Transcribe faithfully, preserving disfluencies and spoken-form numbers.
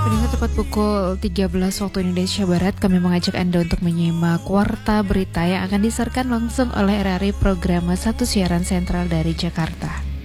Pendengar tepat pukul tiga belas waktu Indonesia Barat, kami mengajak Anda untuk menyimak Warta Berita yang akan disiarkan langsung oleh R R I Program satu Siaran Sentral dari Jakarta.